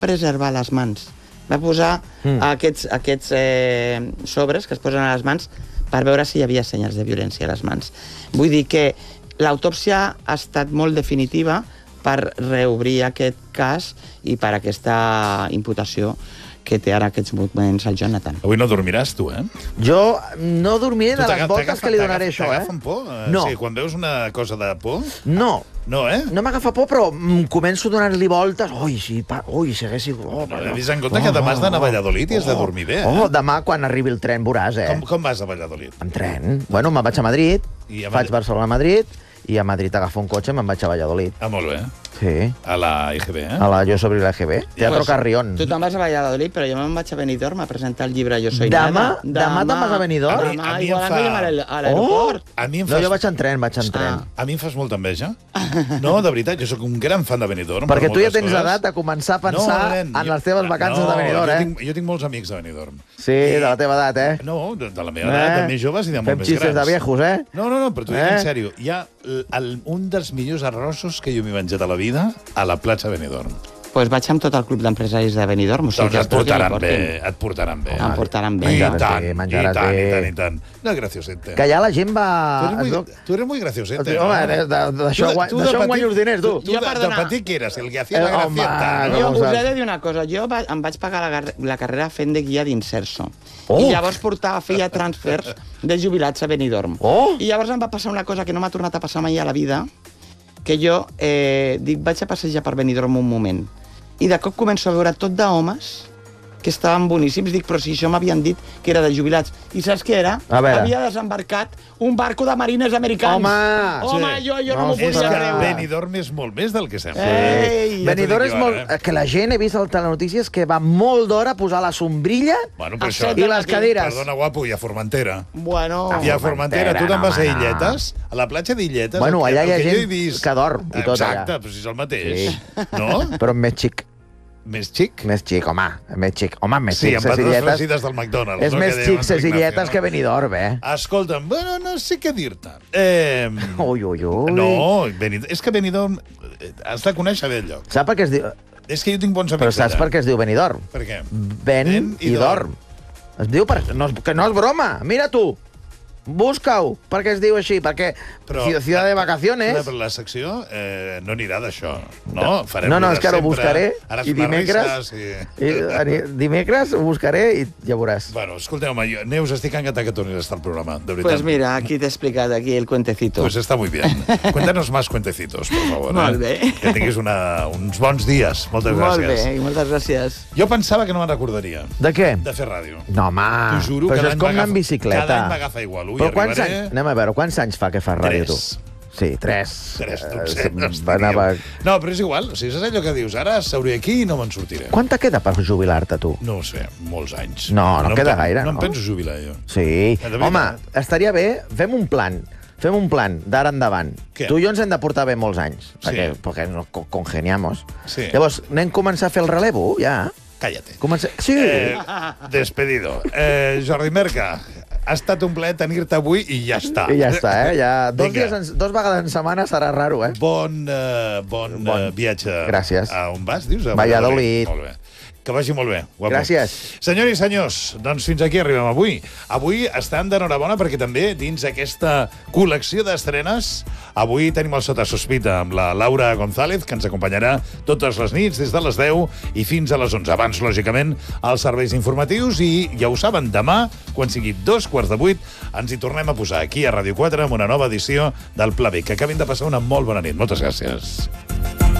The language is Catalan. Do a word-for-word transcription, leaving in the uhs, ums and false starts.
preservar les mans. Va posar mm. aquests, aquests eh, sobres que es posen a les mans per veure si hi havia senyals de violència a les mans. Vull dir que l'autòpsia ha estat molt definitiva per reobrir aquest cas i per aquesta imputació que té ara aquests moments el Jonathan. Avui no dormiràs, tu, eh? Jo no dormiré de les voltes que li donaré això, eh? T'agafen por? No. Sí, quan veus una cosa de por? No. No, eh? No m'agafa por, però començo a donar-li voltes. Ui, si, pa... Ui, si haguessi... Oh, no, no. Vés en compte que demà has d'anar a Valladolid i has de dormir bé, eh? Oh, demà, quan arribi el tren, veuràs, eh? Com, com vas a Valladolid? En tren. Bueno, me'n vaig a Madrid, I a faig Madrid. Barcelona-Madrid, i a Madrid agafo un cotxe i me'n vaig a Valladolid. Ah, molt bé. Sí. A la I G B, eh? A la Yo sobre la I G B. Teatro Pues, Carrión. Tu te'n vas a Valladolid, però jo me'n vaig a Benidorm a presentar el llibre Yo soy Demà? nada. Demà te'n vas a Benidorm? Demà, A mi- a mi igual em em fa- veiem a l'aer- a l'aeroport. A mi em No, fas... jo vaig en tren, vaig en tren. Ah. A mi em fas molta enveja. No, de veritat, jo sóc un gran fan de Benidorm. Perquè per tu ja moltes tens coses. edat de començar a pensar nen, en jo- les teves vacances no, de Benidorm, jo eh? Tinc, jo tinc molts amics de Benidorm. Sí, de la teva edat, eh? No, de, de la meva edat, de més joves i de molt Fem més xistes grans. de viejos, eh? No, no, no, però t'ho dic Eh? en sèrio. Hi ha el, el, un dels millors arrossos que jo m'he menjat a la vida a la platja Benidorm. Doncs pues vaig amb tot el club d'empresaris de Benidorm. O sigui Doncs que et portaran espero que bé, m'hi portin. et portaran bé. Em portaran bé. I Menjaràs tant, bé, i menjaràs tant, i bé. tant, i tant. No, graciosete. Que ja la gent va... Tu eres es muy, veu- tú eres muy graciosete, Home, ¿no? de- de- d'això Tu- guany- tu de d'això petit- guanyo els diners, tu. Tu Jo, de, de perdona. petit que eres, el que hacía Eh, la home, gracieta. no. Jo Com us saps? he de dir una cosa. Jo va, em vaig pagar la, gar- la carrera fent de guia d'Inserso. Oh! I llavors portava, feia transfers de jubilats a Benidorm. Oh! I llavors em va passar una cosa que no m'ha tornat a passar mai a la vida, que jo eh, dic, vaig a passejar per Benidorm un moment. I de cop començo a veure tot d'homes que estaven boníssims. Dic, però si això m'havien dit que era de jubilats. I saps què era? A veure. Havia desembarcat un barco de marines americans. Home! Home, Sí. jo, jo No, no, m'ho és És podia que que creure. Benidorm és molt més del que sembla. Ei! Ja t'ho Benidorm dic és jo molt... ara, eh? Que la gent, he vist al telenotícies, que va molt d'hora a posar la sombrilla Bueno, però A això... set i de les matí. cadires. Perdona, guapo, i a Formentera. Bueno... I a Formentera, tu te'n no, vas a home, no. Illetes, a la platja d'Illetes... Bueno, el que- allà hi ha el que jo gent he vist... que dorm i tot allà. Exacte, però si és el mateix. Sí. No? Però més xic. Més xic? Més xic, home. Més xic. Home, més Sí, xic. amb Ses patates Illetes. fregides del McDonald's. És no? més Que xic deia Ses Ignacio, Illetes no? que Benidorm, eh? Escolta'm, bueno, no sé què dir-te. Eh... Ui, ui, ui. No, Benidorm, és que Benidorm eh, has de conèixer bé el lloc. Saps per què es diu... És que jo tinc bons amics Però saps allà. per què es diu Benidorm? Per què? Ben, Ben i i dorm. Es diu per... No, és- que no és broma. Mira tu. Busca-ho. Per què es diu així? Perquè ciutat de Però, vacaciones... però la secció eh, no anirà d'això. No, farem No, no, lo de és que ara ho sempre. buscaré Ara i és una dimecres, risa, i, ani- dimecres ho buscaré i ja veuràs. Bueno, escolteu-me, jo- Neus, estic encantat que tornis a estar al programa, de veritat. Pues mira, aquí t'he explicat aquí el cuentecito. Pues está muy bien. Cuéntanos más cuentecitos, por favor. Molt eh? bé. Que tinguis una, uns bons dies. Moltes Molt gràcies. bé, i moltes gràcies. Jo pensava que no me'n recordaria De què? de fer ràdio. No, home, T'ho juro, però cada això any és com anar m'agafa- en bicicleta. cada any m'agafa igual. Ui, Però quants arribaré- anys... Anem a veure, quants anys fa que fas ràdio, Tres. tu? Sí, tres. Tres, no Eh, ho sé, no, va anar a- no, però és igual. O sigui, és allò que dius, ara seuré aquí i no me'n sortiré. Quant te queda per jubilar-te, tu? No ho sé, molts anys. No, no em queda pen- gaire, No no? em penso jubilar, jo. Sí. De veritat. Home, estaria bé, fem un plan. Fem un plan d'ara endavant. Què? Tu i jo ens hem de portar bé molts anys, Sí. perquè, perquè no co- congeniamos. Sí. Llavors, anem a començar a fer el relevo, ja. Cállate. Comença... Sí. Eh, despedido. Eh, Jordi Merca, ha estat un plaer tenir-te avui i ja està. I ja està, eh? Ja dos, Vinga. dies en, dos vegades en setmana serà raro, eh? Bon, uh, bon, Bon. Uh, viatge. Gràcies. A on vas, dius? A Valladolid. Molt bé. Que vagi molt bé, guapo. Gràcies. Senyors i senyors, doncs fins aquí arribem avui. Avui estan d'enhorabona perquè també dins aquesta col·lecció d'estrenes avui tenim el Sota Sospita amb la Laura González, que ens acompanyarà totes les nits des de les deu i fins a les onze. Abans, lògicament, els serveis informatius i, ja ho saben, demà, quan sigui dos quarts de vuit, ens hi tornem a posar aquí a Ràdio quatre amb una nova edició del Pla B. Que acabin de passar una molt bona nit. Moltes gràcies.